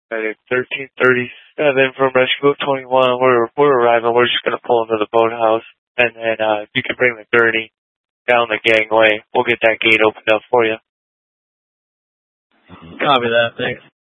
At 13:37 from Rescue 21. We're arriving. We're just gonna pull into the boathouse, and then you can bring the gurney down the gangway. We'll get that gate opened up for you. Copy that. Thanks.